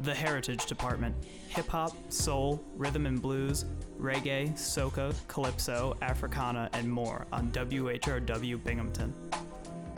The Heritage Department. Hip-hop, soul, rhythm and blues, reggae, soca, calypso, Africana, and more on WHRW Binghamton.